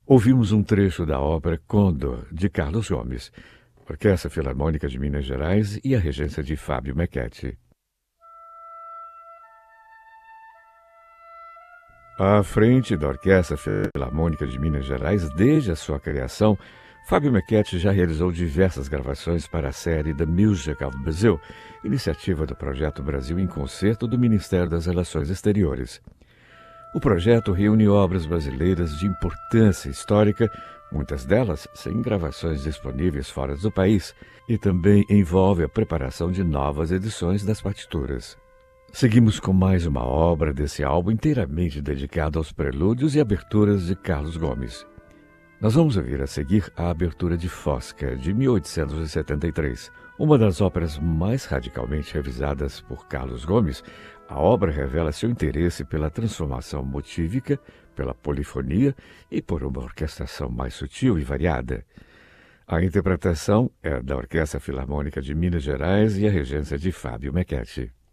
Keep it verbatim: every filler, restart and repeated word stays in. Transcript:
Ouvimos um trecho da ópera Condor, de Carlos Gomes, Orquestra Filarmônica de Minas Gerais e a regência de Fábio Mecchetti. À frente da Orquestra Filarmônica de Minas Gerais, desde a sua criação, Fábio Mecchetti já realizou diversas gravações para a série The Music of Brazil, iniciativa do Projeto Brasil em Concerto do Ministério das Relações Exteriores. O projeto reúne obras brasileiras de importância histórica, muitas delas sem gravações disponíveis fora do país, e também envolve a preparação de novas edições das partituras. Seguimos com mais uma obra desse álbum inteiramente dedicado aos prelúdios e aberturas de Carlos Gomes. Nós vamos ouvir a seguir a abertura de Fosca, de mil oitocentos e setenta e três. Uma das óperas mais radicalmente revisadas por Carlos Gomes, a obra revela seu interesse pela transformação motívica, pela polifonia e por uma orquestração mais sutil e variada. A interpretação é da Orquestra Filarmônica de Minas Gerais e a regência de Fábio Mecchetti.